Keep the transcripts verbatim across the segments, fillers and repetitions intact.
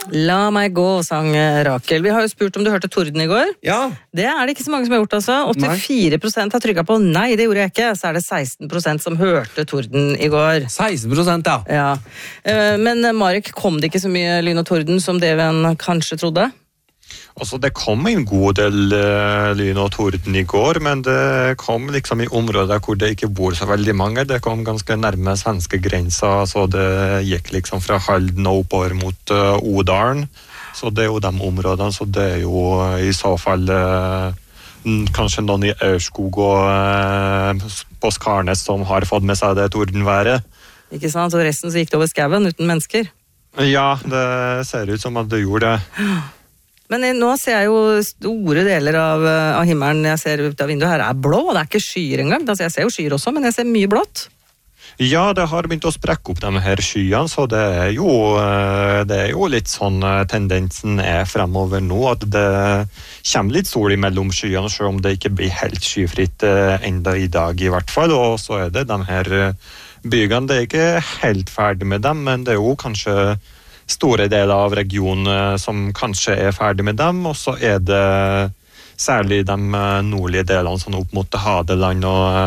La meg gå, sang Rakel. Vi har jo spurt om du hørte torden i går. Ja. Det er det ikke så mange som har gjort, altså. åttifire prosent har trykket på nei, det gjorde jeg ikke. Så er det seksten prosent som hørte torden i går. seksten prosent, ja. Ja. Men Marek, kom det ikke så mye lyn og torden som det vi kanskje trodde? Altså, det kom en god del uh, lyn og torden i går, men det kom liksom i områder hvor det ikke bor så veldig mange. Det kom ganske nærme svenske grenser, så det gikk liksom fra Halden og oppover mot uh, Odalen. Så det er jo de områdene, så det er jo uh, i så fall uh, kanskje noen i Ørskog og uh, på Skarnes som har fått med seg det tordenværet. Ikke sant? Og resten så gikk det over skaven uten mennesker. Ja, det ser ut som at det gjorde det. Men nå ser jeg jo store deler av, av himmelen jeg ser ut av vinduet her er blå, og det er ikke skyer engang. Altså, jeg ser jo skyer også, men jeg ser mye blått. Ja, det har begynt å sprekke opp de her skyene, så det er jo, det er jo litt sånn tendensen er fremover nå, at det kommer litt sol imellom skyene, selv om det ikke blir helt skyfritt enda i dag i hvert fall, og så er det de her bygene, det er ikke helt ferdig med dem, men det er jo kanskje store deler av regionen som kanskje er ferdig med dem, og så er det særlig de nordlige delene sånn opp mot Hadeland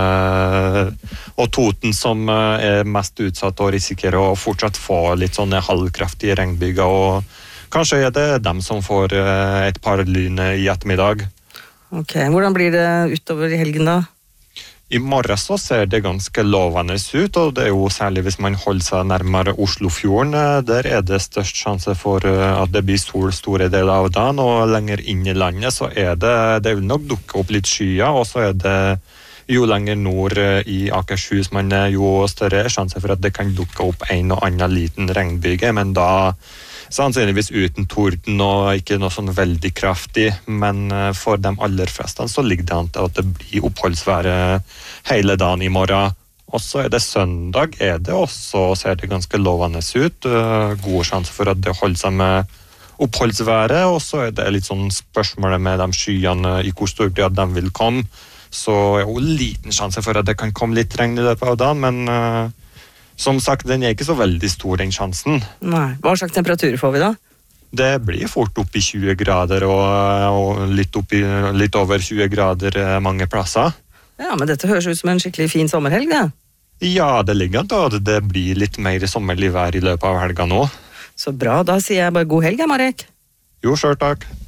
og, og Toten som er mest utsatt og risikerer å fortsatt få litt sånne halvkraftige regnbyger, og kanskje er det dem som får et par lyn i ettermiddag. Ok, hvordan blir det utover i helgen da? I morgen så ser det ganske lovende ut, og det er jo særlig hvis man holder seg nærmere Oslofjorden. Der er det størst sjanse for at det blir sol store deler av dagen, og lenger inn i landet så er det, det vil nok dukke opp litt skyer, og så er det jo lenger nord i Akershus, men jo større sjanse for at det kan dukke opp en og annen liten regnbyge, men da sannsynligvis uten torden og ikke noe sånn veldig kraftig, men for de aller fleste så ligger det an til at det blir oppholdsværet hele dagen i morgen. Og så er det søndag, er det også, ser det ganske lovende ut. God sjanse for at det holder seg med oppholdsværet, og så er det litt sånn spørsmålet med de skyene i hvor stor grad de vil komme. Så er det jo liten sjanse for at det kan komme litt regn i løpet av dagen, men som sagt, den er ikke så veldig stor, den sjansen. Nei. Hva slags temperatur får vi da? Det blir fort opp i tjue grader, og, og litt, opp i, litt over tjue grader mange plasser. Ja, men dette høres ut som en skikkelig fin sommerhelg, det. Ja, det ligger an til at det blir litt mer sommerlig vær i løpet av helga nå. Så bra, da sier jeg bare god helg, Marek. Jo, selv takk.